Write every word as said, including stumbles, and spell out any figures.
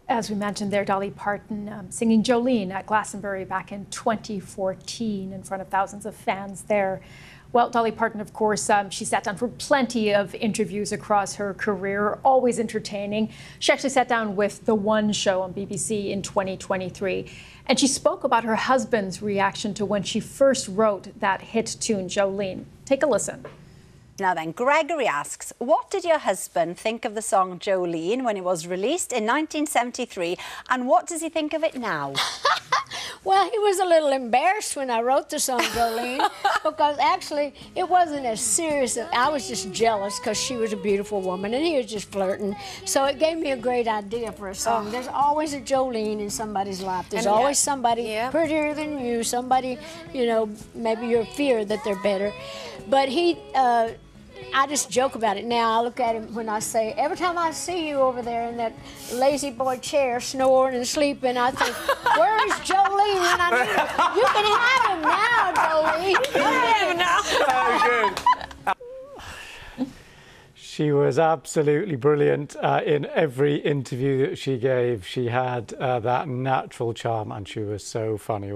As we mentioned there, Dolly Parton um, singing Jolene at Glastonbury back in twenty fourteen in front of thousands of fans there. Well, Dolly Parton, of course, um, she sat down for plenty of interviews across her career, always entertaining. She actually sat down with The One Show on B B C in twenty twenty-three. And she spoke about her husband's reaction to when she first wrote that hit tune, Jolene. Take a listen. Now then, Gregory asks, what did your husband think of the song Jolene when it was released in nineteen seventy-three, and what does he think of it now? Well, he was a little embarrassed when I wrote the song Jolene because actually it wasn't as serious. I was just jealous because she was a beautiful woman and he was just flirting. So it gave me a great idea for a song. Oh. There's always a Jolene in somebody's life. There's and always yeah. somebody yeah. prettier than you, somebody, you know, maybe you fear that they're better. But he... Uh, I just joke about it now. I look at him when I say, every time I see you over there in that lazy boy chair snoring and sleeping, I think, where's Jolene? And I mean, you can have him now, Jolene. You can have him now. Oh, good. She was absolutely brilliant uh, in every interview that she gave. She had uh, that natural charm and she was so funny.